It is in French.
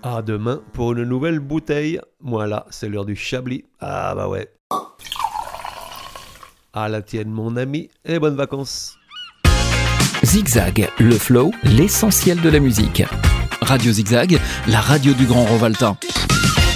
À demain pour une nouvelle bouteille. Moi là, c'est l'heure du Chablis. Ah bah ouais. À la tienne mon ami et bonnes vacances. Zigzag, le flow, l'essentiel de la musique. Radio Zigzag, la radio du Grand Rovaltin.